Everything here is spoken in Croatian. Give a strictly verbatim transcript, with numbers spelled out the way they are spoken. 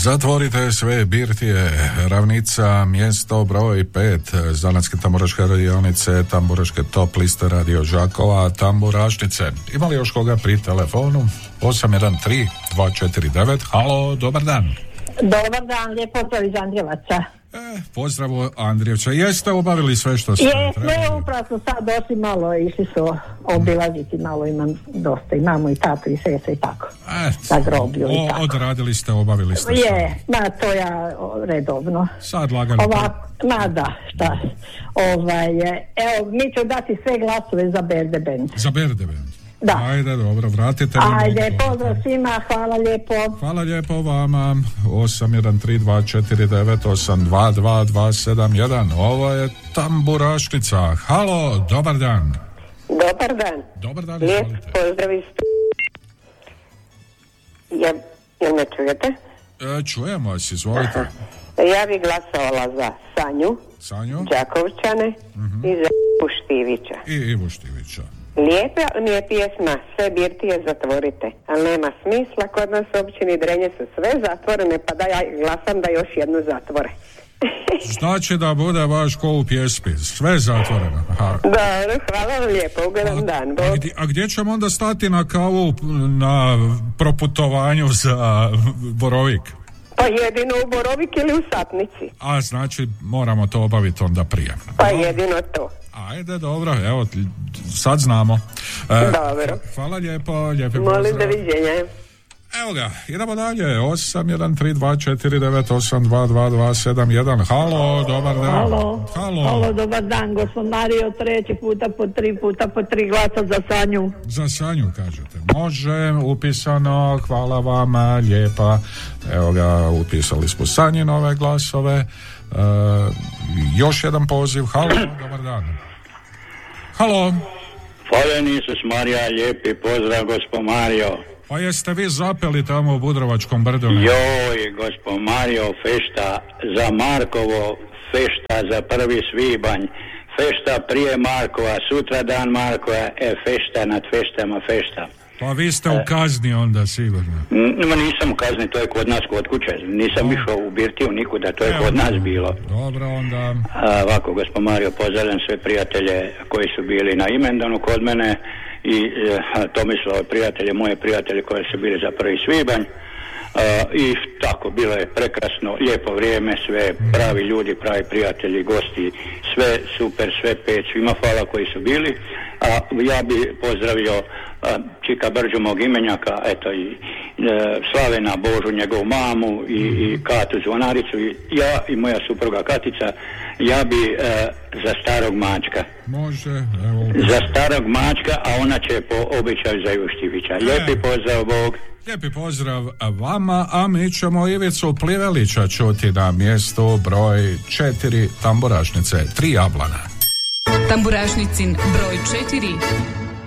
Zatvorite sve birtije, ravnica, mjesto broj pet, Zanatske tamburaške radionice, tamburaške top liste Radio Đakova, tamburašnice. Ima li još koga pri telefonu? osam jedan tri dva četiri devet. Halo, dobar dan. Dobar dan, lijep pozdrav iz Andrijevaca. E, pozdrav Andrijevča. Jeste obavili sve što ste trebali? Jesmo, upravo smo sad došli malo, išli su obilaziti malo, imam dosta, imamo i tatu i sese i tako. E, na groblju i tako. Odradili ste, obavili ste Je, sve. ma to ja o, redovno. Sad lagano. Ovako, ma da, šta. Ovaj, evo, mi ću dati sve glasove za Berde Band. Za Berde Band. Da. Ajde, dobro, vratite mi. Ajde, pozdrav svima, hvala lijepo. Hvala lijepo vama. osam jedan tri dva četiri devet osam dva dva dva sedam jedan. Ovo je tamburašnica. Halo, dobar dan. Dobar dan. Dobar dan, lijep izvolite. pozdrav iz... Ja, jel me čujete? E, čujemo vas, izvolite. Aha. Ja bih glasovala za Sanju, Sanju Đakovčane uh-huh. i za Ivu Štivića. i Ivu Štivića. Lijepa mi je pjesma, sve birtije zatvorite, ali nema smisla, kod nas u općini Drenje su sve zatvorene, pa da ja glasam da još jednu zatvore. Znači da bude baš ko u pjesmi, sve zatvoreno. Aha. Dobro, hvala vam lijepo, ugodan dan. A gdje, a gdje ćemo onda stati na kavu na proputovanju za Borovik? Pa jedino u Borovik ili u Satnici. A znači moramo to obaviti onda prije. Pa jedino to. Ajde, dobro, evo, sad znamo. E, Dobro. Hvala lijepo, lijepi pozdrav. Molim, doviđenja. Evo ga, idemo dalje. osam jedan tri dva četiri devet osam dva dva dva sedam jedan. Halo, dobar dan. Halo. Halo. Halo, dobar dan, gospod Mario, treći puta po tri puta po tri glasa za Sanju. Za Sanju kažete. Može, upisano, hvala vam, lijepa. Evo ga, upisali smo Sanji nove glasove. E, još jedan poziv. Halo, dobar dan. Halo. Hvala Isus Marija, lijepi pozdrav gospod Mario. Pa jeste vi zapeli tamo u Budrovačkom brdu? Joj, gospod Mario, fešta za Markovo, fešta za prvi svibanj, fešta prije Markova, sutra dan Markova, e, fešta nad feštama, fešta. Pa vi ste u kazni onda sigurno. No, nisam u kazni, to je kod nas kod kuće, nisam no. išao u birtiju nikuda, to je Evo, kod nas bilo. Dobro onda. A, ovako, gospod Mario, pozdravljam sve prijatelje koji su bili na imendanu kod mene i e, Tomislava prijatelje, moje prijatelje koji su bili za prvi svibanj. Uh, i tako, bilo je prekrasno, lijepo vrijeme, sve pravi ljudi, pravi prijatelji, gosti, sve super, sve pet, svima hvala koji su bili. A ja bi pozdravio uh, Čika Brđu, mog imenjaka, eto i uh, Slavena Božu, njegovu mamu i, i Katu Zvonaricu, i ja i moja supruga Katica. Ja bi uh, za starog mačka. Može, evo. Za starog mačka, a ona će po običaju za Ivu Štivića. Lijepi pozdrav, Bog. Lijepi pozdrav vama, a mi ćemo Ivicu Plivelića čuti na mjestu broj četiri tamburašnice, tri Jablana. Tamburašnicin broj četiri.